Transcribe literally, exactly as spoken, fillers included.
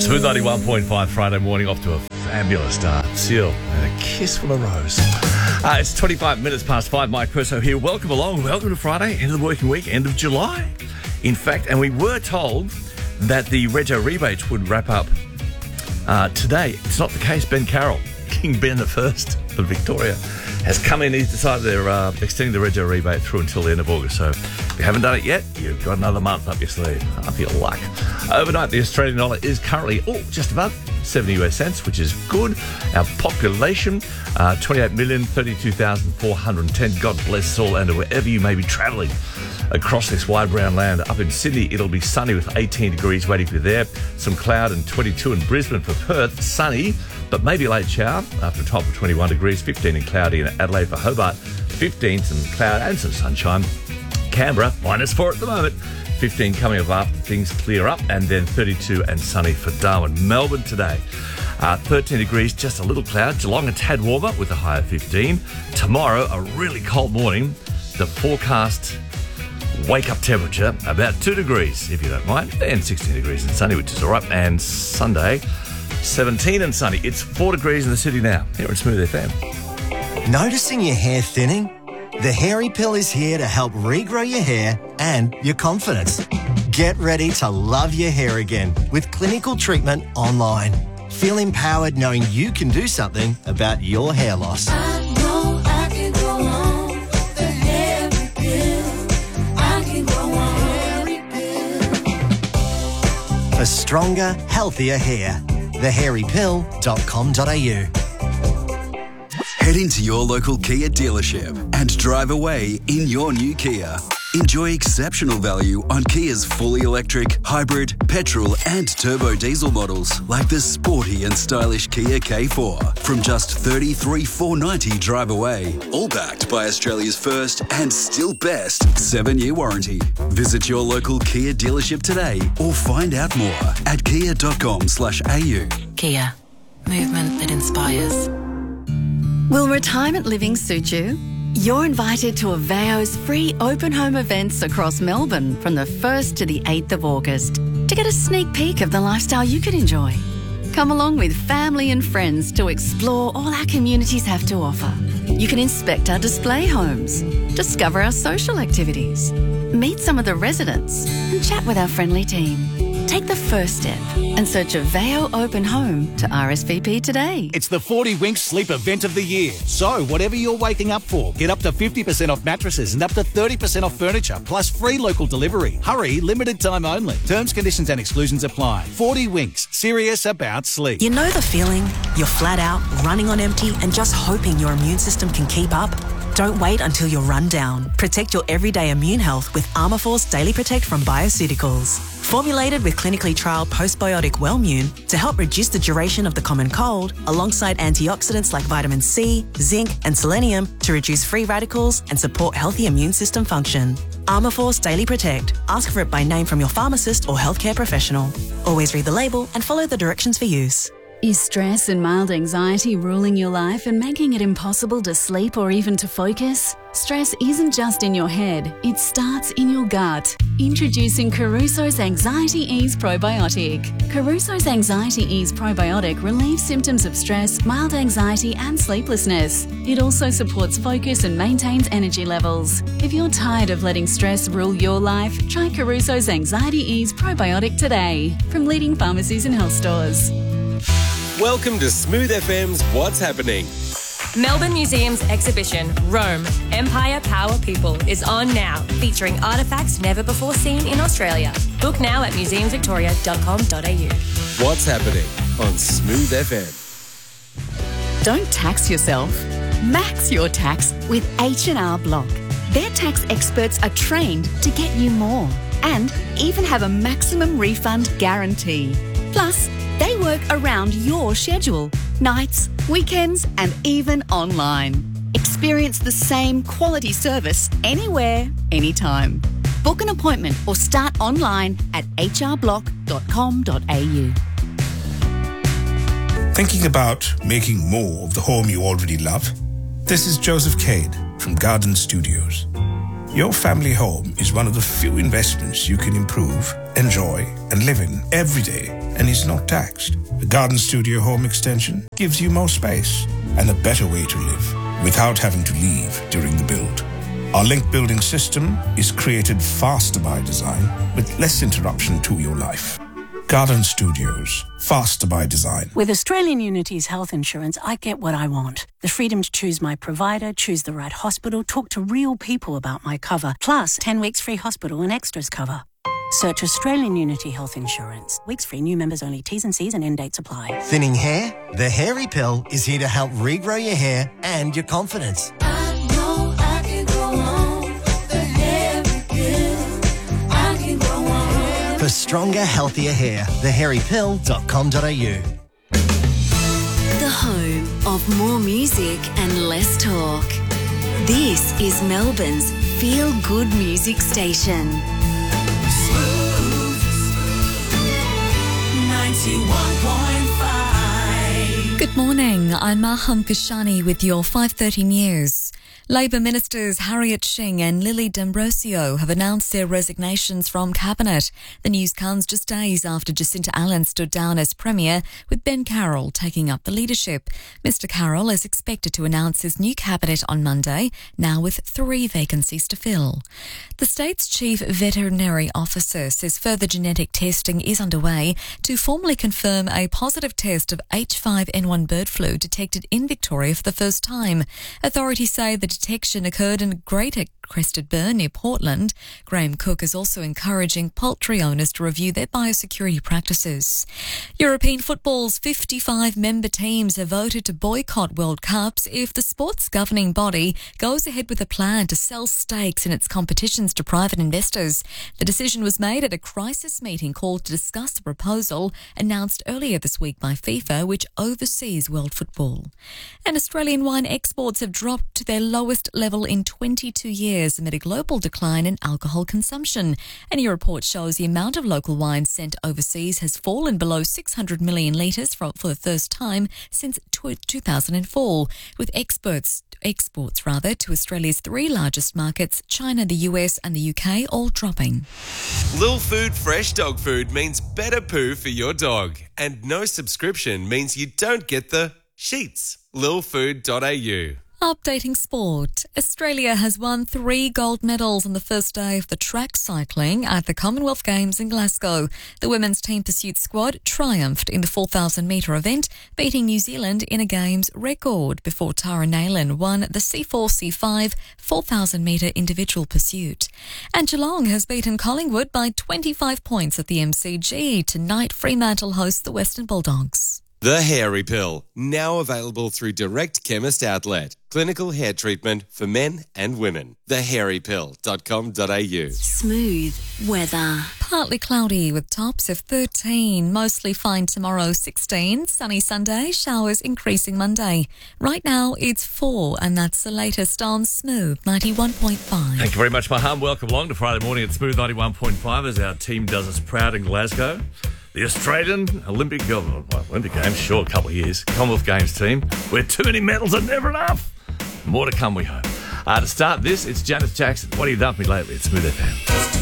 Smooth ninety-one point five Friday morning, off to a fabulous start. Seal and a kiss from a rose. Uh, it's twenty-five minutes past five. Mike Perso here. Welcome along. Welcome to Friday, end of the working week, end of July. In fact, and we were told that the Rego rebates would wrap up uh, today. It's not the case. Ben Carroll, King Ben the First of Victoria, has come in. He's decided they're uh, extending the Rego rebate through until the end of August. So if you haven't done it yet, you've got another month up your sleeve. Half your luck. Overnight, the Australian dollar is currently, oh, just above seventy U S cents, which is good. Our population, uh, twenty-eight million, thirty-two thousand four hundred ten. God bless us all, and wherever you may be travelling across this wide brown land. Up in Sydney, it'll be sunny with eighteen degrees waiting for you there. Some cloud and twenty-two in Brisbane. For Perth, sunny, but maybe a late shower after a top of twenty-one degrees. fifteen in cloudy in Adelaide. For Hobart, fifteen, some cloud and some sunshine. Canberra, minus four at the moment. fifteen coming up after things clear up, and then thirty-two and sunny for Darwin. Melbourne today, uh, thirteen degrees, just a little cloud. Geelong a tad warmer with a high of fifteen. Tomorrow, a really cold morning. The forecast wake-up temperature, about two degrees, if you don't mind, and sixteen degrees and sunny, which is all right. And Sunday, seventeen and sunny. It's four degrees in the city now, here at Smooth F M. Noticing your hair thinning? The Hairy Pill is here to help regrow your hair and your confidence. Get ready to love your hair again with clinical treatment online. Feel empowered knowing you can do something about your hair loss. I know I can go on with the Hairy Pill. I can go on Hairy Pill. For stronger, healthier hair. the hairy pill dot com dot a u. Head into your local Kia dealership and drive away in your new Kia. Enjoy exceptional value on Kia's fully electric, hybrid, petrol and turbo diesel models like the sporty and stylish Kia K four from just thirty-three thousand four hundred ninety dollars drive away. All backed by Australia's first and still best seven-year warranty. Visit your local Kia dealership today or find out more at kia dot com slash a u. Kia. Movement that inspires. Will retirement living suit you? You're invited to Aveo's free open home events across Melbourne from the first to the eighth of August to get a sneak peek of the lifestyle you could enjoy. Come along with family and friends to explore all our communities have to offer. You can inspect our display homes, discover our social activities, meet some of the residents and chat with our friendly team. Take the first step and search Aveo Open Home to R S V P today. It's the forty Winks Sleep Event of the Year. So, whatever you're waking up for, get up to fifty percent off mattresses and up to thirty percent off furniture, plus free local delivery. Hurry, limited time only. Terms, conditions and exclusions apply. forty Winks, serious about sleep. You know the feeling? You're flat out, running on empty and just hoping your immune system can keep up? Don't wait until you're run down. Protect your everyday immune health with Armourforce Daily Protect from Bioceuticals. Formulated with clinically trialled postbiotic Wellmune to help reduce the duration of the common cold, alongside antioxidants like vitamin C, zinc and selenium to reduce free radicals and support healthy immune system function. Armourforce Daily Protect. Ask for it by name from your pharmacist or healthcare professional. Always read the label and follow the directions for use. Is stress and mild anxiety ruling your life and making it impossible to sleep or even to focus? Stress isn't just in your head, it starts in your gut. Introducing Caruso's Anxiety Ease Probiotic. Caruso's Anxiety Ease Probiotic relieves symptoms of stress, mild anxiety and sleeplessness. It also supports focus and maintains energy levels. If you're tired of letting stress rule your life, try Caruso's Anxiety Ease Probiotic today from leading pharmacies and health stores. Welcome to Smooth F M's What's Happening. Melbourne Museum's exhibition, Rome, Empire, Power, People, is on now, featuring artefacts never before seen in Australia. Book now at museums victoria dot com dot a u. What's Happening on Smooth F M. Don't tax yourself. Max your tax with H and R Block. Their tax experts are trained to get you more and even have a maximum refund guarantee. Plus, they work around your schedule, nights, weekends, and even online. Experience the same quality service anywhere, anytime. Book an appointment or start online at h r block dot com dot a u. Thinking about making more of the home you already love? This is Joseph Cade from Garden Studios. Your family home is one of the few investments you can improve enjoy, and live in every day and is not taxed. The Garden Studio Home Extension gives you more space and a better way to live without having to leave during the build. Our link building system is created faster by design with less interruption to your life. Garden Studios, faster by design. With Australian Unity's health insurance, I get what I want. The freedom to choose my provider, choose the right hospital, talk to real people about my cover, plus ten weeks free hospital and extras cover. Search Australian Unity Health Insurance. Weeks free, new members only. T's and C's and end dates apply. Thinning hair? The Hairy Pill is here to help regrow your hair and your confidence. I know I can go on. The Hairy Pill. I can go on. For stronger, healthier hair, the hairy pill dot com dot a u. The home of more music and less talk. This is Melbourne's Feel Good Music Station. ninety-one point five. Good morning, I'm Maham Kashani with your five thirty news. Labor ministers Harriet Shing and Lily D'Ambrosio have announced their resignations from Cabinet. The news comes just days after Jacinta Allen stood down as Premier, with Ben Carroll taking up the leadership. Mister Carroll is expected to announce his new Cabinet on Monday, now with three vacancies to fill. The state's Chief Veterinary Officer says further genetic testing is underway to formally confirm a positive test of H five N one bird flu detected in Victoria for the first time. Authorities say the detection occurred in Greater Crested Burn near Portland. Graham Cook is also encouraging poultry owners to review their biosecurity practices. European football's fifty-five member teams have voted to boycott World Cups if the sport's governing body goes ahead with a plan to sell stakes in its competitions to private investors. The decision was made at a crisis meeting called to discuss the proposal announced earlier this week by FIFA, which oversees world football. And Australian wine exports have dropped to their lowest level in twenty-two years amid a global decline in alcohol consumption. A new report shows the amount of local wine sent overseas has fallen below six hundred million litres for, for the first time since two thousand four, with experts exports rather to Australia's three largest markets, China, the U S and the U K, all dropping. Lil Food Fresh Dog Food means better poo for your dog, and no subscription means you don't get the sheets. lil food dot a u. Updating sport. Australia has won three gold medals on the first day of the track cycling at the Commonwealth Games in Glasgow. The women's team pursuit squad triumphed in the four thousand metre event, beating New Zealand in a Games record before Tara Nayland won the C four C five four thousand metre individual pursuit. And Geelong has beaten Collingwood by twenty-five points at the M C G. Tonight, Fremantle hosts the Western Bulldogs. The Hairy Pill, now available through Direct Chemist Outlet. Clinical hair treatment for men and women. the hairy pill dot com dot a u. Smooth weather. Partly cloudy with tops of thirteen. Mostly fine tomorrow, sixteen. Sunny Sunday, showers increasing Monday. Right now it's four, and that's the latest on Smooth ninety-one point five. Thank you very much, Maham. Welcome along to Friday morning at Smooth ninety-one point five as our team does us proud in Glasgow. The Australian Olympic, well, Olympic Games, sure, a couple of years. Commonwealth Games team, where too many medals are never enough. More to come, we hope. Uh, to start this, it's Janice Jackson. What have you done for me lately at Smooth F M?